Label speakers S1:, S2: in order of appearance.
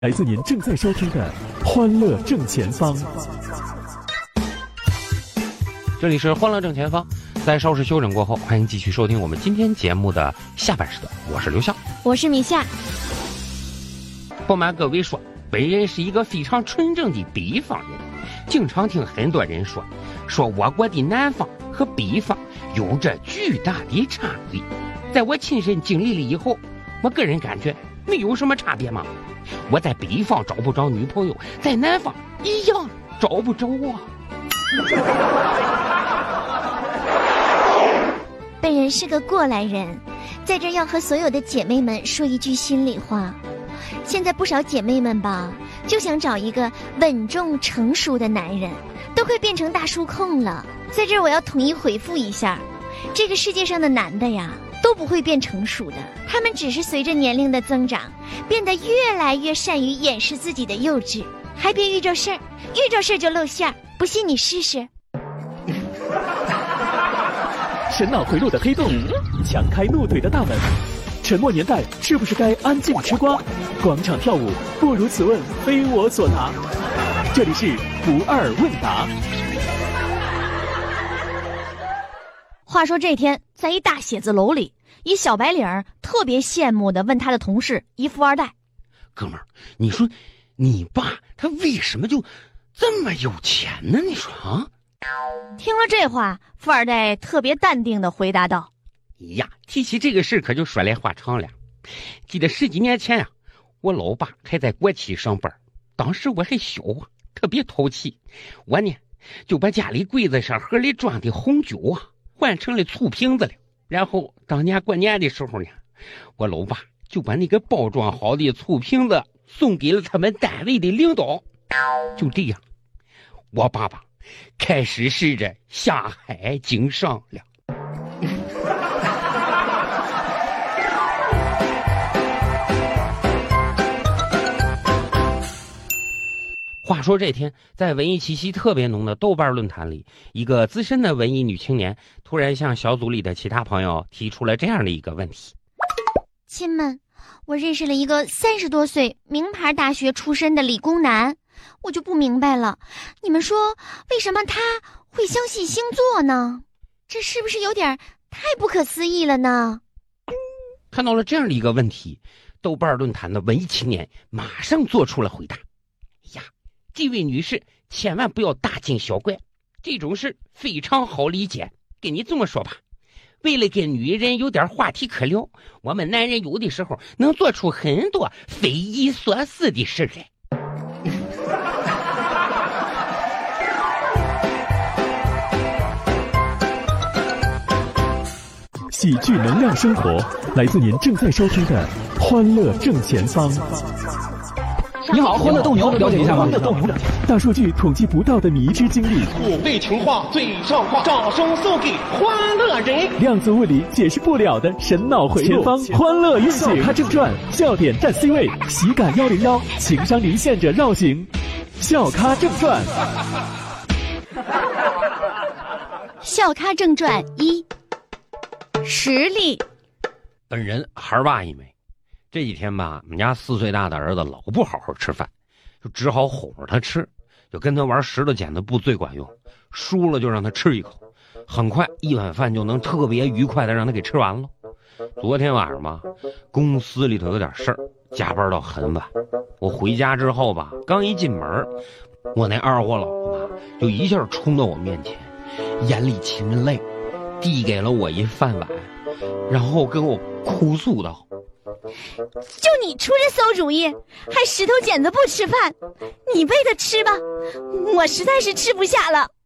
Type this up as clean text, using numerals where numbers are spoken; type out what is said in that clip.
S1: 来自您正在收听的《欢乐正前方》。
S2: 这里是《欢乐正前方》，在稍事休整过后，欢迎继续收听我们今天节目的下半时段。我是刘笑，
S3: 我是米夏。
S2: 不瞒各位说，本人是一个非常纯正的北方人，经常听很多人说我国的南方和北方有着巨大的差异。在我亲身经历了以后，我个人感觉没有什么差别嘛。我在北方找不着女朋友，在南方一样找不着啊。
S3: 本人是个过来人，在这要和所有的姐妹们说一句心里话。现在不少姐妹们吧，就想找一个稳重成熟的男人，都快变成大叔控了。在这我要统一回复一下，这个世界上的男的呀，都不会变成熟的，他们只是随着年龄的增长，变得越来越善于掩饰自己的幼稚。还别遇着事儿，遇着事儿就露馅儿，不信你试试。
S1: 神脑回路的黑洞，强开怒怼的大门。沉默年代是不是该安静吃瓜？广场跳舞不如此问，非我所答。这里是不二问答。
S3: 话说这天，在一大写字楼里，一小白领特别羡慕地问他的同事，一富二代：“
S2: 哥们儿，你说你爸他为什么就这么有钱呢？你说啊？”
S3: 听了这话，富二代特别淡定地回答道：“
S2: 呀，提起这个事可就说来话长了。记得10几年前呀，我老爸还在国企上班，当时我还小啊，特别淘气。我呢就把家里柜子上盒里装的红酒啊换成了醋瓶子了。然后当年过年的时候呢，我老爸就把那个包装好的醋瓶子送给了他们单位的领导。就这样，我爸爸开始试着下海经商了。话说这天，在文艺气息特别浓的豆瓣论坛里，一个资深的文艺女青年突然向小组里的其他朋友提出了这样的一个问题：
S3: 亲们，我认识了一个30多岁名牌大学出身的理工男，我就不明白了，你们说为什么他会相信星座呢？这是不是有点太不可思议了呢？
S2: 看到了这样的一个问题，豆瓣论坛的文艺青年马上做出了回答：呀，这位女士千万不要大惊小怪，这种事非常好理解。跟你这么说吧，为了跟女人有点话题可聊，我们男人有的时候能做出很多匪夷所思的事来。
S1: 喜剧能量生活，来自您正在收听的《欢乐正前方》。
S4: 你好，欢乐斗牛，了解一下吗？
S1: 大数据统计不到的迷之经历，
S5: 土味情话最上话，掌声送给欢乐人。
S1: 量子物理解释不了的神脑回路，前方欢乐运行。笑咖正传，笑点占 C 位，喜感101，情商离线者绕行。笑咖正传。
S3: 笑咖正传1，实力。
S2: 本人孩爸一枚。这几天吧，我们家4岁大的儿子老不好好吃饭，就只好哄着他吃，就跟他玩石头剪子布最管用，输了就让他吃一口，很快一碗饭就能特别愉快的让他给吃完了。昨天晚上吧，公司里头有点事儿，加班到很晚。我回家之后吧，刚一进门，我那二货老婆就一下冲到我面前，眼里噙着泪，递给了我一饭碗，然后跟我哭诉道：
S3: 就你出这馊主意，还石头剪子布吃饭，你喂他吃吧，我实在是吃不下了。